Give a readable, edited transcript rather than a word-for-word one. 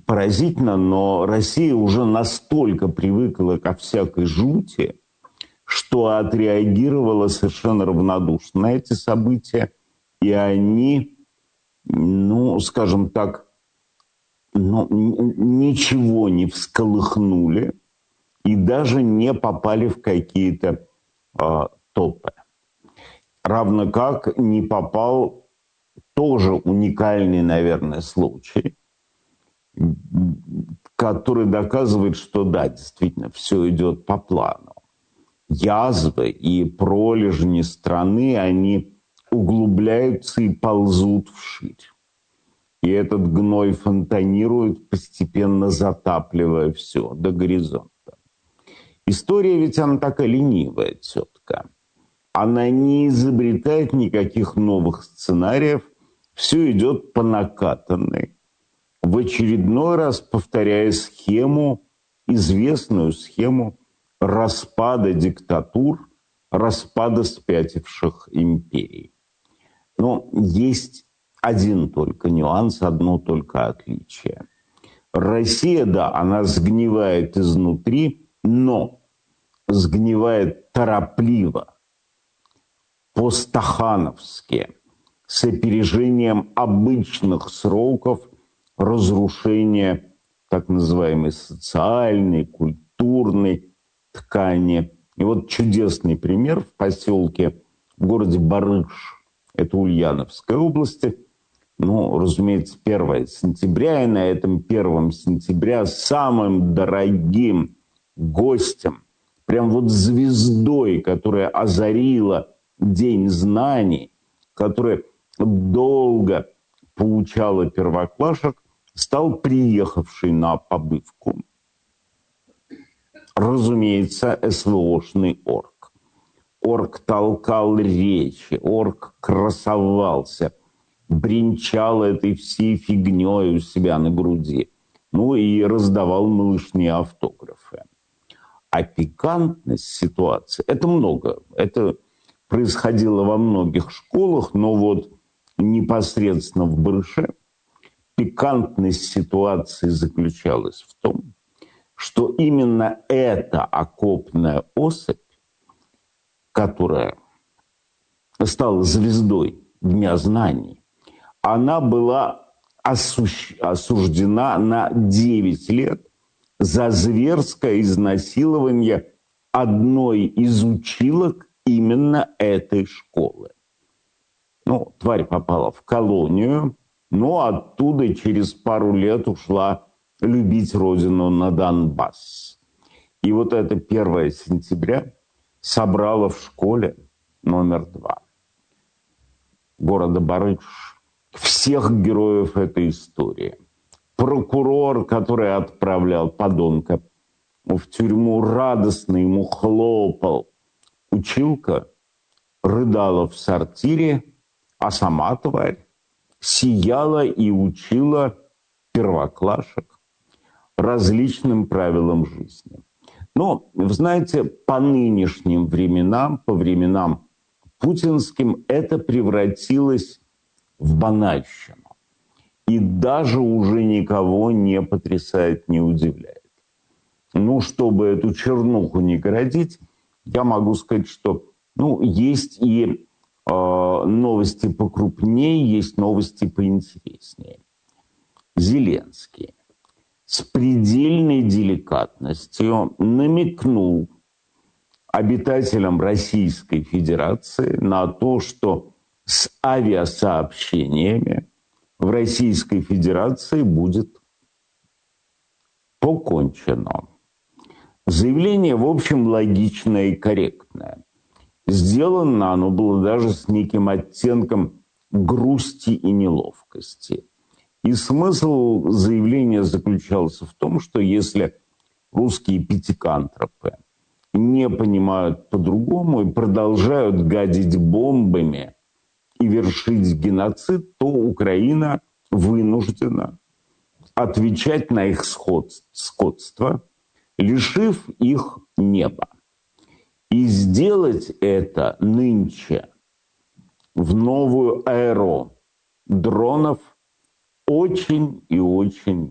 поразительно, но Россия уже настолько привыкла ко всякой жути, что отреагировала совершенно равнодушно на эти события, и они, ну, скажем так, ничего не всколыхнули и даже не попали в какие-то топы. Равно как не попал тоже уникальный, наверное, случай, который доказывает, что да, действительно, все идет по плану. Язвы и пролежни страны, они углубляются и ползут вширь. И этот гной фонтанирует, постепенно затапливая все до горизонта. История ведь она такая ленивая тетка. Она не изобретает никаких новых сценариев, все идет по накатанной. В очередной раз повторяя схему, известную схему распада диктатур, распада спятивших империй. Но есть один только нюанс, одно только отличие. Россия, да, она сгнивает изнутри, но сгнивает торопливо, по-стахановски, с опережением обычных сроков разрушения так называемой социальной, культурной ткани. И вот чудесный пример в поселке, в городе Барыш, это Ульяновской области. Ну, разумеется, 1 сентября, и на этом 1 сентября самым дорогим гостем, прям вот звездой, которая озарила День знаний, которая долго поучала первоклашек, стал приехавший на побывку, разумеется, СВОшный орк. Орк толкал речи, орк красовался, бренчал этой всей фигней у себя на груди. Ну и раздавал малышни автографы. А пикантность ситуации, это много. Это происходило во многих школах, но вот непосредственно в Барыше пикантность ситуации заключалась в том, что именно эта окопная особь, которая стала звездой Дня знаний, она была осуждена на 9 лет за зверское изнасилование одной из училок именно этой школы. Ну, тварь попала в колонию, но оттуда через пару лет ушла любить родину на Донбасс. И вот это 1 сентября собрала в школе номер 2 города Барыш всех героев этой истории. Прокурор, который отправлял подонка в тюрьму, радостно ему хлопал. Училка рыдала в сортире, а сама тварь сияла и учила первоклашек различным правилам жизни. Но, вы знаете, по нынешним временам, по временам путинским, это превратилось в банальщину. И даже уже никого не потрясает, не удивляет. Ну, чтобы эту чернуху не городить, я могу сказать, что есть и новости покрупнее, есть новости поинтереснее. Зеленский с предельной деликатностью намекнул обитателям Российской Федерации на то, что с авиасообщениями в Российской Федерации будет покончено. Заявление, в общем, логичное и корректное. Сделано оно было даже с неким оттенком грусти и неловкости. И смысл заявления заключался в том, что если русские пятикантропы не понимают по-другому и продолжают гадить бомбами и вершить геноцид, то Украина вынуждена отвечать на их скотство, лишив их неба. И сделать это нынче, в новую эру дронов, очень и очень